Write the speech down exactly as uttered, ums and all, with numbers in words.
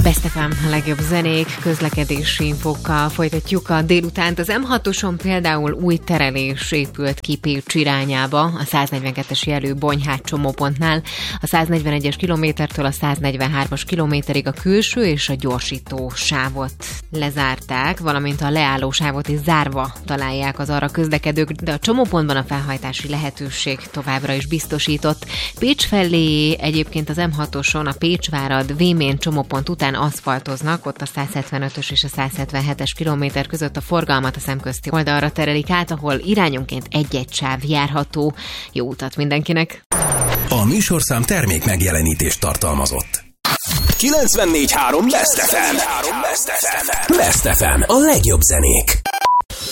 Best ef em, a legjobb zenék, közlekedési infókkal folytatjuk a délutánt. Az em hatoson például új terelés épült ki Pécs irányába, a száznegyvenkettes jelű Bonyhát csomópontnál, a száznegyvenegyes kilométertől a száznegyvenhármas kilométerig a külső és a gyorsító sávot lezárták, valamint a leálló sávot is zárva találják az arra közlekedők, de a csomópontban a felhajtási lehetőség továbbra is biztosított. Pécs felé egyébként az em hatoson a Pécsvárad-Vémén csomópont után aszfaltoznak, ott a százhetvenötös és a százhetvenhetes kilométer között a forgalmat a szemközti oldalra terelik át, ahol irányonként egy-egy sáv járható. Jó utat mindenkinek! A műsorszám termék megjelenítést tartalmazott. kilencvennégy három Best ef em. Best ef em. A legjobb zenék.